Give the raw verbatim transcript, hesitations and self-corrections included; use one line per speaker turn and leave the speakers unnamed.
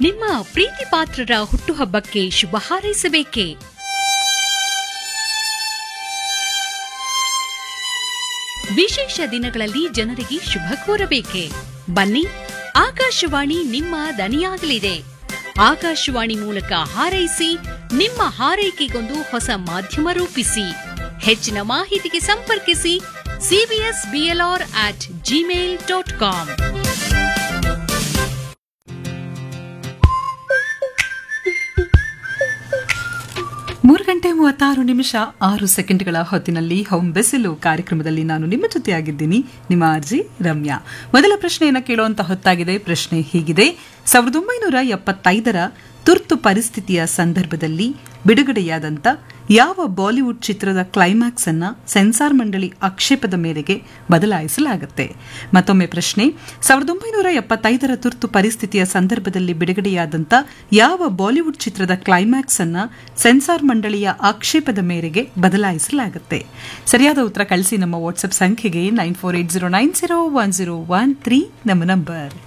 ನಿಮ್ಮ ಪ್ರೀತಿ ಪಾತ್ರರ ಹುಟ್ಟುಹಬ್ಬಕ್ಕೆ ಶುಭ ಹಾರೈಸಬೇಕೇ? ವಿಶೇಷ ದಿನಗಳಲ್ಲಿ ಜನರಿಗೆ ಶುಭ ಕೋರಬೇಕೆ? ಬನ್ನಿ, ಆಕಾಶವಾಣಿ ನಿಮ್ಮ ದನಿಯಾಗಲಿದೆ. ಆಕಾಶವಾಣಿ ಮೂಲಕ ಹಾರೈಸಿ, ನಿಮ್ಮ ಹಾರೈಕೆಗೊಂದು ಹೊಸ ಮಾಧ್ಯಮ ರೂಪಿಸಿ. ಹೆಚ್ಚಿನ ಮಾಹಿತಿಗೆ ಸಂಪರ್ಕಿಸಿ CBS BLR at Gmail dot com.
ಮೂರು ಗಂಟೆ ಮೂವತ್ತಾರು ನಿಮಿಷ ಆರು ಸೆಕೆಂಡ್ಗಳ ಹೊತ್ತಿನಲ್ಲಿ ಹೋಮ್ ಬೆಸಿಲು ಕಾರ್ಯಕ್ರಮದಲ್ಲಿ ನಾನು ನಿಮ್ಮ ಜೊತೆಯಾಗಿದ್ದೀನಿ, ನಿಮ್ಮ ಅರ್ಜಿ ರಮ್ಯಾ. ಮೊದಲ ಪ್ರಶ್ನೆಯನ್ನು ಕೇಳುವಂತ ಹೊತ್ತಾಗಿದೆ. ಪ್ರಶ್ನೆ ಹೀಗಿದೆ: ಸಾವಿರದ ಒಂಬೈನೂರ ಎಪ್ಪತ್ತೈದರ ತುರ್ತು ಪರಿಸ್ಥಿತಿಯ ಸಂದರ್ಭದಲ್ಲಿ ಬಿಡುಗಡೆಯಾದಂಥ ಯಾವ ಬಾಲಿವುಡ್ ಚಿತ್ರದ ಕ್ಲೈಮ್ಯಾಕ್ಸ್ ಅನ್ನ ಸೆನ್ಸಾರ್ ಮಂಡಳಿ ಆಕ್ಷೇಪದ ಮೇರೆಗೆ ಬದಲಾಯಿಸಲಾಗುತ್ತೆ? ಮತ್ತೊಮ್ಮೆ ಪ್ರಶ್ನೆ: ಸಾವಿರದ ಒಂಬೈನೂರ ಎಪ್ಪತ್ತೈದರ ತುರ್ತು ಪರಿಸ್ಥಿತಿಯ ಸಂದರ್ಭದಲ್ಲಿ ಬಿಡುಗಡೆಯಾದಂಥ ಯಾವ ಬಾಲಿವುಡ್ ಚಿತ್ರದ ಕ್ಲೈಮ್ಯಾಕ್ಸ್ ಅನ್ನ ಸೆನ್ಸಾರ್ ಮಂಡಳಿಯ ಆಕ್ಷೇಪದ ಮೇರೆಗೆ ಬದಲಾಯಿಸಲಾಗುತ್ತೆ? ಸರಿಯಾದ ಉತ್ತರ ಕಳಿಸಿ ನಮ್ಮ ವಾಟ್ಸ್ಆಪ್ ಸಂಖ್ಯೆಗೆ nine four eight zero nine zero one zero one three ನಮ್ಮ ನಂಬರ್.